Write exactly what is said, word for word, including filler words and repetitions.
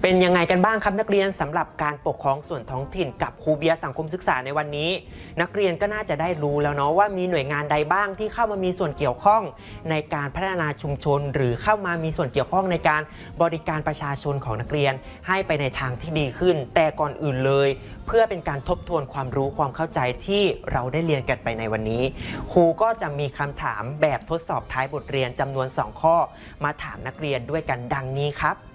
เป็นยังไงกันบ้างครับนักเรียนสำหรับการปกครองส่วนท้องถิ่นกับครูเบียร์สังคมศึกษาในวันนี้นักเรียนก็น่าจะได้รู้แล้วเนาะว่ามีหน่วยงานใดบ้างที่เข้ามามีส่วนเกี่ยวข้องในการพัฒนาชุมชนหรือเข้ามามีส่วนเกี่ยวข้องในการบริการประชาชนของนักเรียนให้ไปในทางที่ดีขึ้นแต่ก่อนอื่นเลยเพื่อเป็นการทบทวนความรู้ความเข้าใจที่เราได้เรียนกันไปในวันนี้ครูก็จะมีคำถามแบบทดสอบท้ายบทเรียนจำนวนสองข้อมาถามนักเรียนด้วยกันดังนี้ครับ